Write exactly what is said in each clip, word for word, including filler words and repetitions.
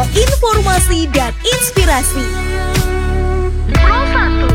informasi dan inspirasi. Pro satu.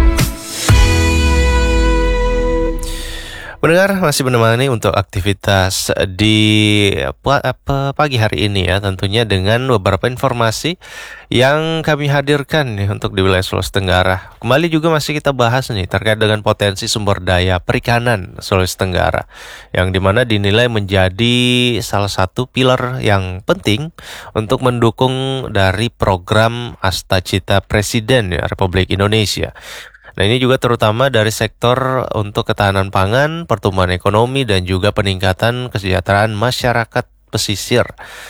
Pendengar masih menemani untuk aktivitas di pagi hari ini ya, tentunya dengan beberapa informasi yang kami hadirkan nih untuk di wilayah Sulawesi Tenggara. Kembali juga masih kita bahas nih terkait dengan potensi sumber daya perikanan Sulawesi Tenggara, yang dimana dinilai menjadi salah satu pilar yang penting untuk mendukung dari program Astacita Presiden ya, Republik Indonesia. Nah, ini juga terutama dari sektor untuk ketahanan pangan, pertumbuhan ekonomi, dan juga peningkatan kesejahteraan masyarakat pesisir.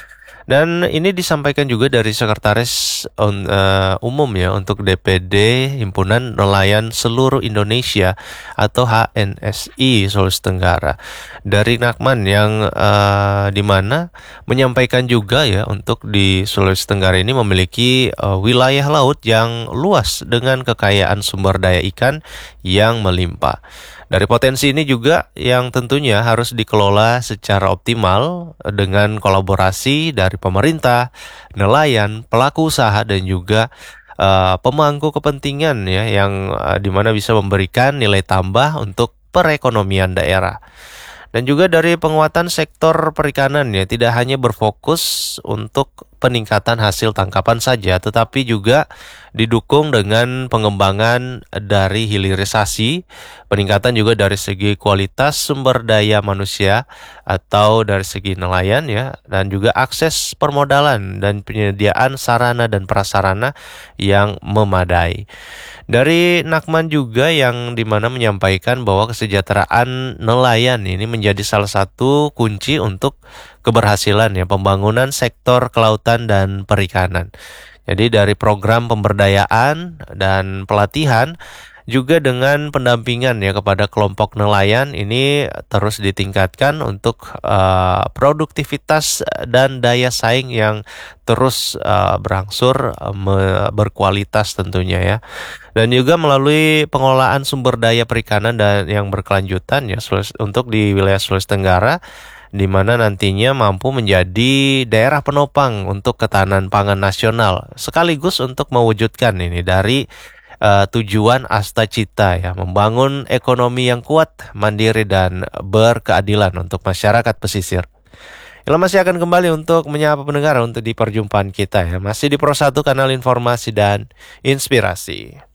Dan ini disampaikan juga dari Sekretaris uh, Umum ya untuk D P D Himpunan Nelayan Seluruh Indonesia atau H N S I Sulawesi Tenggara dari Nakman, yang uh, dimana menyampaikan juga ya untuk di Sulawesi Tenggara ini memiliki uh, wilayah laut yang luas dengan kekayaan sumber daya ikan yang melimpah. Dari potensi ini juga yang tentunya harus dikelola secara optimal dengan kolaborasi dari pemerintah, nelayan, pelaku usaha, dan juga uh, pemangku kepentingan ya, yang uh, dimana bisa memberikan nilai tambah untuk perekonomian daerah. Dan juga dari penguatan sektor perikanan ya, tidak hanya berfokus untuk peningkatan hasil tangkapan saja, tetapi juga didukung dengan pengembangan dari hilirisasi, peningkatan juga dari segi kualitas sumber daya manusia atau dari segi nelayan ya, dan juga akses permodalan dan penyediaan sarana dan prasarana yang memadai. Dari Nakman juga yang dimana menyampaikan bahwa kesejahteraan nelayan ini menjadi salah satu kunci untuk keberhasilan ya pembangunan sektor kelautan dan perikanan. Jadi dari program pemberdayaan dan pelatihan juga dengan pendampingan ya kepada kelompok nelayan ini terus ditingkatkan untuk uh, produktivitas dan daya saing yang terus uh, berangsur uh, me- berkualitas tentunya ya. Dan juga melalui pengelolaan sumber daya perikanan dan yang berkelanjutan ya untuk di wilayah Sulawesi Tenggara, di mana nantinya mampu menjadi daerah penopang untuk ketahanan pangan nasional, sekaligus untuk mewujudkan ini dari uh, tujuan Astacita ya, membangun ekonomi yang kuat, mandiri, dan berkeadilan untuk masyarakat pesisir. Ilham masih akan kembali untuk menyapa pendengar untuk di perjumpaan kita ya, masih di Pro satu, kanal informasi dan inspirasi.